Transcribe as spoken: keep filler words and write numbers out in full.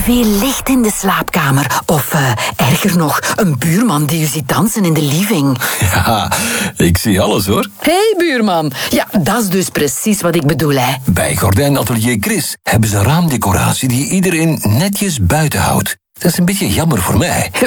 veel licht in de slaapkamer. Of uh, erger nog, een buurman die u ziet dansen in de living. Ja, ik zie alles hoor. Hé hey, buurman. Ja, dat is dus precies wat ik bedoel, hè. Bij Gordijnatelier Chris hebben ze raamdecoratie die iedereen netjes buiten houdt. Dat is een beetje jammer voor mij.